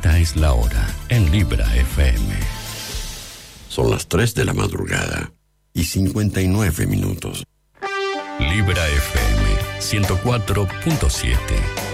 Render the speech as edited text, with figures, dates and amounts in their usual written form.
Esta es la hora en Libra FM. Son las 3 de la madrugada y 59 minutos. Libra FM 104.7.